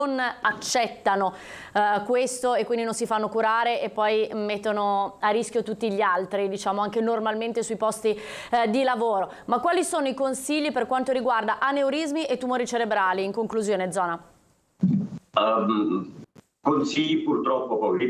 non accettano questo e quindi non si fanno curare e poi mettono a rischio tutti gli altri, diciamo anche normalmente sui posti di lavoro. Ma quali sono i consigli per quanto riguarda aneurismi e tumori cerebrali? In conclusione, Zona. Consigli purtroppo pochi.